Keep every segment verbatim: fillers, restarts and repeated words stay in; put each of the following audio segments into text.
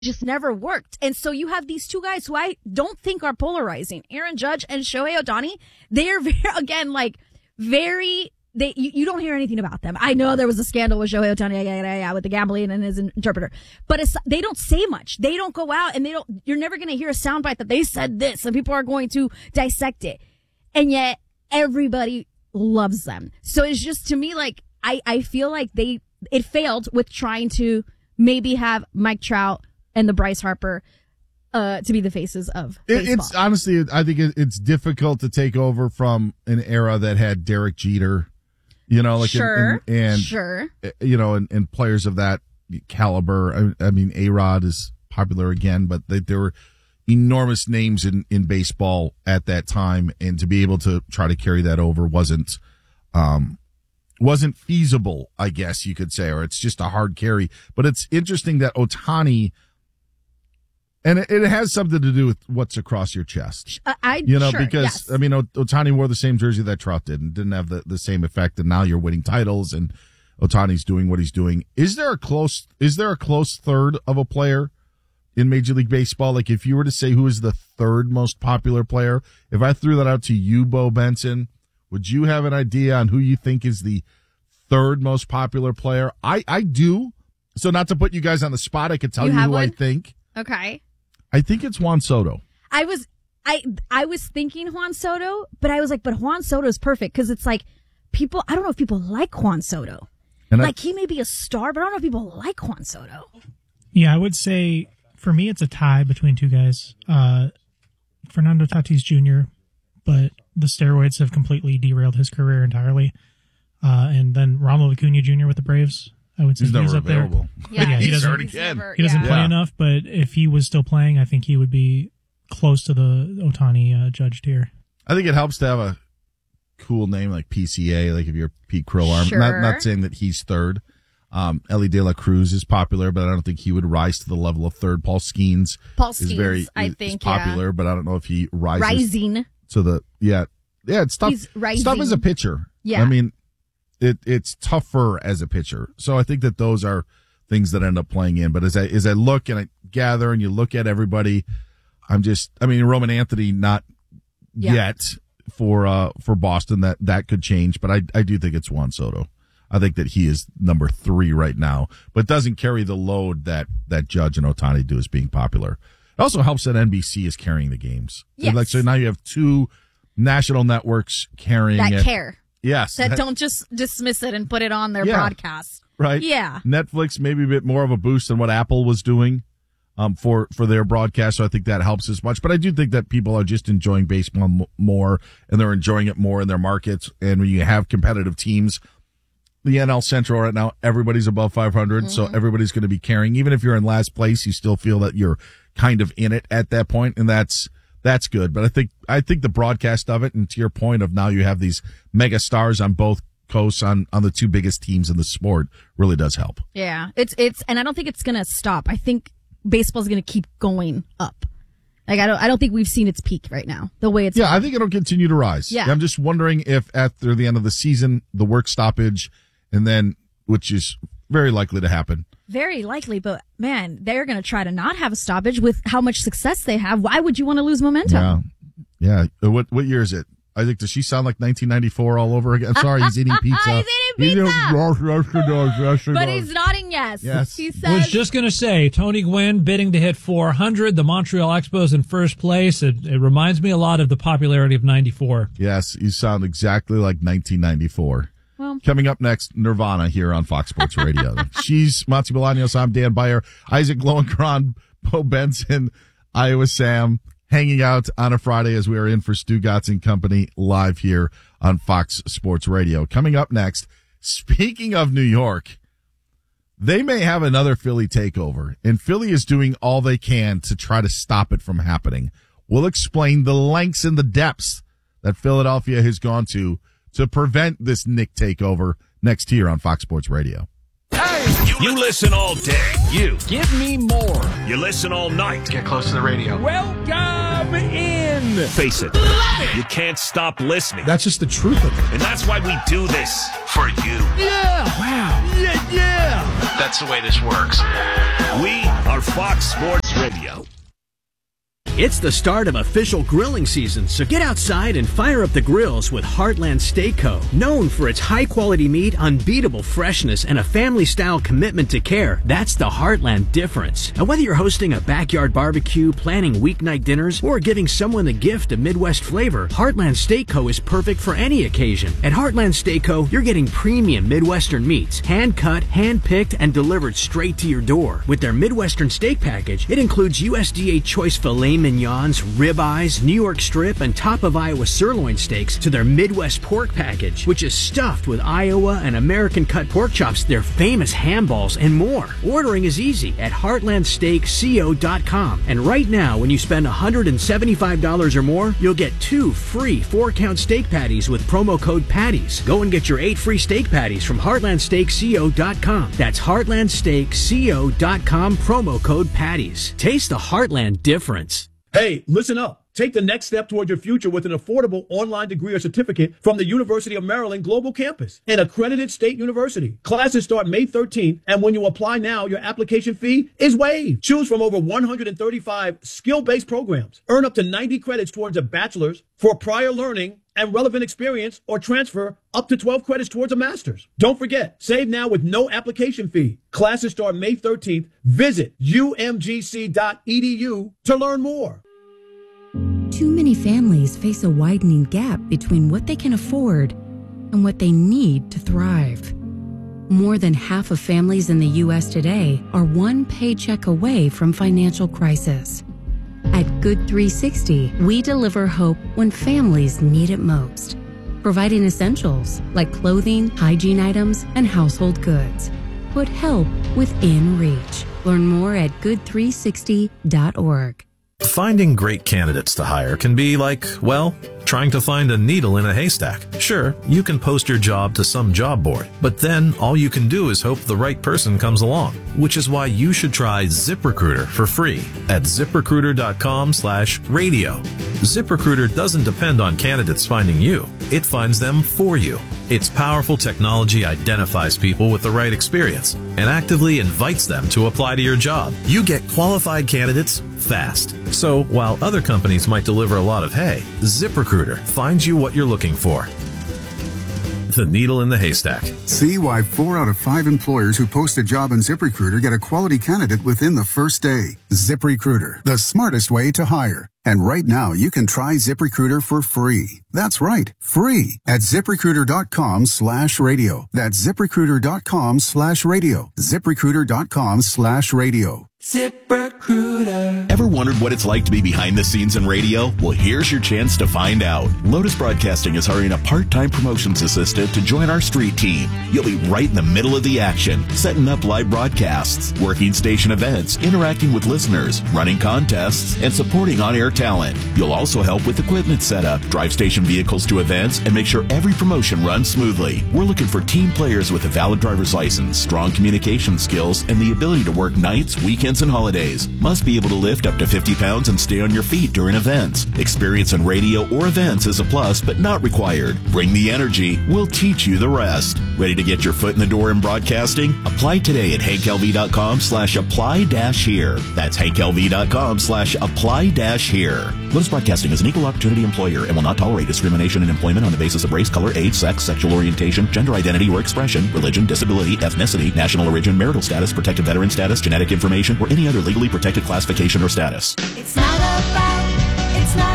just never worked. And so you have these two guys who I don't think are polarizing, Aaron Judge and Shohei Ohtani. They are very, again, like very, they, you, you don't hear anything about them. I know there was a scandal with Shohei Ohtani, yeah, yeah, yeah, with the gambling and his interpreter, but it's, they don't say much. They don't go out and they don't, you're never going to hear a soundbite that they said this and people are going to dissect it. And yet everybody loves them. So it's just, to me, like, I, I feel like they, it failed with trying to maybe have Mike Trout and the Bryce Harper uh, to be the faces of baseball. It's honestly, I think it's difficult to take over from an era that had Derek Jeter, you know, like sure, and, and sure, you know, and, and players of that caliber. I, I mean, A-Rod is popular again, but they, there were enormous names in, in baseball at that time, and to be able to try to carry that over wasn't um wasn't feasible, I guess you could say, or it's just a hard carry. But it's interesting that Ohtani. And it, it has something to do with what's across your chest. Uh, I, you know, sure, because, yes. I mean, Ohtani wore the same jersey that Trout did and didn't have the, the same effect. And now you're winning titles and Ohtani's doing what he's doing. Is there a close, is there a close third of a player in Major League Baseball? Like, if you were to say who is the third most popular player, if I threw that out to you, Bo Benson, would you have an idea on who you think is the third most popular player? I, I do. So not to put you guys on the spot, I could tell you, you who one? I think. Okay. I think it's Juan Soto. I was, I, I was thinking Juan Soto, but I was like, but Juan Soto is perfect because it's like people. I don't know if people like Juan Soto. And like I, he may be a star, but I don't know if people like Juan Soto. Yeah, I would say for me it's a tie between two guys. Uh, Fernando Tatis Junior, but the steroids have completely derailed his career entirely. Uh, and then Ronald Acuna Junior with the Braves. I would say he's, he's never up available. there. Yeah, yeah, he he's doesn't. He's never, he doesn't yeah. play yeah. enough. But if he was still playing, I think he would be close to the Ohtani uh, Judge tier. I think it helps to have a cool name like P C A, like if you're Pete Crow Arm. Sure. Not, not saying that he's third. Um, Ellie De La Cruz is popular, but I don't think he would rise to the level of third. Paul Skeens, Paul is Skeens, very I is, think, is popular, yeah. but I don't know if he rises Rising. to the yeah yeah. It's tough. He's rising. It's tough as a pitcher. Yeah, I mean, it it's tougher as a pitcher. So I think that those are things that end up playing in. But as I as I look and I gather and you look at everybody, I'm just I mean Roman Anthony not yeah. yet for uh for Boston. That that could change, but I I do think it's Juan Soto. I think that he is number three right now, but doesn't carry the load that that Judge and Ohtani do as being popular. It also helps that N B C is carrying the games. Yes. Like so now you have two national networks carrying that it. care. Yes. That don't just dismiss it and put it on their Yeah. broadcast. Right. Yeah. Netflix maybe a bit more of a boost than what Apple was doing um, for, for their broadcast. So I think that helps as much. But I do think that people are just enjoying baseball m- more and they're enjoying it more in their markets. And when you have competitive teams, the N L Central right now, everybody's above five hundred. Mm-hmm. So everybody's going to be carrying. Even if you're in last place, you still feel that you're kind of in it at that point, and that's that's good. But I think I think the broadcast of it, and to your point of now you have these mega stars on both coasts on on the two biggest teams in the sport, really does help. Yeah, it's it's, and I don't think it's going to stop. I think baseball's going to keep going up. Like I don't I don't think we've seen its peak right now. The way it's yeah, going. I think it'll continue to rise. Yeah, I'm just wondering if after the end of the season, the work stoppage, and then which is very likely to happen. Very likely, but man, they're going to try to not have a stoppage with how much success they have. Why would you want to lose momentum? Yeah. Yeah. What what year is it? I think, does she sound like nineteen ninety-four all over again? Sorry, he's eating pizza. He's eating pizza. Yes, but he's nodding yes. Yes. He says, was just going to say, Tony Gwynn bidding to hit four hundred. The Montreal Expos in first place. It, it reminds me a lot of the popularity of ninety-four. Yes, you sound exactly like nineteen ninety-four. Well, coming up next, Nirvana here on Fox Sports Radio. She's Monty Bolaños. I'm Dan Beyer. Isaac Lowenkron, Bo Benson, Iowa Sam, hanging out on a Friday as we are in for Stugotz and Company live here on Fox Sports Radio. Coming up next, speaking of New York, they may have another Philly takeover, and Philly is doing all they can to try to stop it from happening. We'll explain the lengths and the depths that Philadelphia has gone to to prevent this Knick takeover next here on Fox Sports Radio. Hey! You, you listen all day. You. Give me more. You listen all night. Get close to the radio. Welcome in. Face it. it. You can't stop listening. That's just the truth of it. And that's why we do this. For you. Yeah. Wow. Yeah. Yeah! That's the way this works. We are Fox Sports Radio. It's the start of official grilling season, so get outside and fire up the grills with Heartland Steak Co. Known for its high-quality meat, unbeatable freshness, and a family-style commitment to care, that's the Heartland difference. And whether you're hosting a backyard barbecue, planning weeknight dinners, or giving someone the gift of Midwest flavor, Heartland Steak Co. is perfect for any occasion. At Heartland Steak Co., you're getting premium Midwestern meats, hand-cut, hand-picked, and delivered straight to your door. With their Midwestern steak package, it includes U S D A choice filet mignons, ribeyes, New York strip, and top of Iowa sirloin steaks to their Midwest pork package, which is stuffed with Iowa and American cut pork chops, their famous ham balls, and more. Ordering is easy at heartland steak co dot com. And right now, when you spend one hundred seventy-five dollars or more, you'll get two free four-count steak patties with promo code PATTIES. Go and get your eight free steak patties from heartland steak co dot com. That's heartland steak co dot com, promo code PATTIES. Taste the Heartland difference. Hey, listen up. Take the next step toward your future with an affordable online degree or certificate from the University of Maryland Global Campus, an accredited state university. Classes start May thirteenth, and when you apply now, your application fee is waived. Choose from over one hundred thirty-five skill-based programs. Earn up to ninety credits towards a bachelor's for prior learning and relevant experience, or transfer up to twelve credits towards a master's. Don't forget, save now with no application fee. Classes start May thirteenth. Visit u m g c dot e d u to learn more. Too many families face a widening gap between what they can afford and what they need to thrive. More than half of families in the U S today are one paycheck away from financial crisis. At Good three sixty, we deliver hope when families need it most, providing essentials like clothing, hygiene items, and household goods. Put help within reach. Learn more at good three sixty dot org. Finding great candidates to hire can be like, well, trying to find a needle in a haystack. Sure, you can post your job to some job board, but then all you can do is hope the right person comes along, which is why you should try ZipRecruiter for free at ziprecruiter dot com slash radio. ZipRecruiter doesn't depend on candidates finding you. It finds them for you. Its powerful technology identifies people with the right experience and actively invites them to apply to your job. You get qualified candidates fast. So while other companies might deliver a lot of hay, ZipRecruiter finds you what you're looking for. The needle in the haystack. See why four out of five employers who post a job on ZipRecruiter get a quality candidate within the first day. ZipRecruiter, the smartest way to hire. And right now, you can try ZipRecruiter for free. That's right, free at ziprecruiter dot com slash radio. That's ziprecruiter dot com slash radio. ziprecruiter dot com slash radio. ZipRecruiter. Ever wondered what it's like to be behind the scenes in radio? Well, here's your chance to find out. Lotus Broadcasting is hiring a part-time promotions assistant to join our street team. You'll be right in the middle of the action, setting up live broadcasts, working station events, interacting with listeners, running contests, and supporting on-air talent. You'll also help with equipment setup, drive station vehicles to events, and make sure every promotion runs smoothly. We're looking for team players with a valid driver's license, strong communication skills, and the ability to work nights, weekends, and holidays. Must be able to lift up to fifty pounds and stay on your feet during events. Experience in radio or events is a plus, but not required. Bring the energy. We'll teach you the rest. Ready to get your foot in the door in broadcasting? Apply today at hank l v dot com slash apply dash here. That's hank l v dot com slash apply dash here. Lotus Broadcasting is an equal opportunity employer and will not tolerate discrimination in employment on the basis of race, color, age, sex, sexual orientation, gender identity or expression, religion, disability, ethnicity, national origin, marital status, protected veteran status, genetic information, or any other legally protected classification or status. It's not about, it's not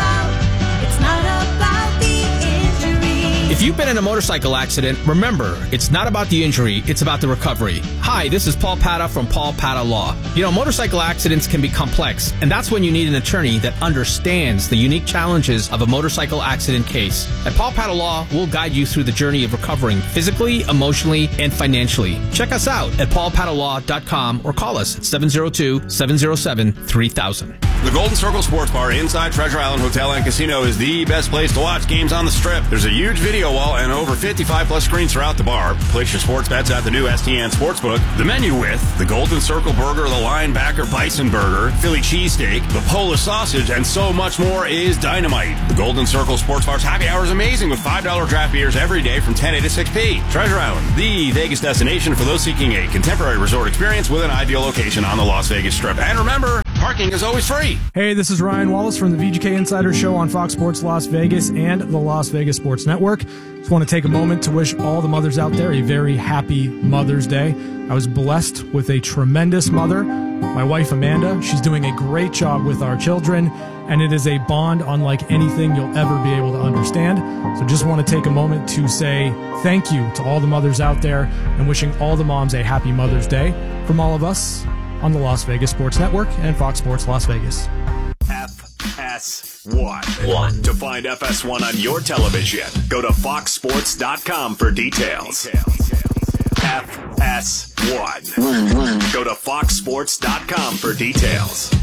about, it's not about the injury. If you've been in a motorcycle accident, remember, it's not about the injury, it's about the recovery. Hi, this is Paul Pata from Paul Pata Law. You know, motorcycle accidents can be complex, and that's when you need an attorney that understands the unique challenges of a motorcycle accident case. At Paul Pata Law, we'll guide you through the journey of recovering physically, emotionally, and financially. Check us out at paul pata law dot com or call us at seven zero two, seven zero seven, three thousand. The Golden Circle Sports Bar inside Treasure Island Hotel and Casino is the best place to watch games on the Strip. There's a huge video video wall, and over fifty-five plus screens throughout the bar. Place your sports bets at the new S T N Sportsbook. The menu with the Golden Circle Burger, the Linebacker Bison Burger, Philly Cheesesteak, the Polish Sausage, and so much more is dynamite. The Golden Circle Sports Bar's happy hour is amazing with five dollar draft beers every day from ten a to six p. Treasure Island, the Vegas destination for those seeking a contemporary resort experience with an ideal location on the Las Vegas Strip. And remember, parking is always free. Hey, this is Ryan Wallace from the V G K Insider Show on Fox Sports Las Vegas and the Las Vegas Sports Network. Just want to take a moment to wish all the mothers out there a very happy Mother's Day. I was blessed with a tremendous mother, my wife Amanda. She's doing a great job with our children, and it is a bond unlike anything you'll ever be able to understand. So just want to take a moment to say thank you to all the mothers out there and wishing all the moms a happy Mother's Day from all of us on the Las Vegas Sports Network and Fox Sports Las Vegas. F S one. One. To find F S one on your television, go to fox sports dot com for details. F S one. One, one. Go to fox sports dot com for details.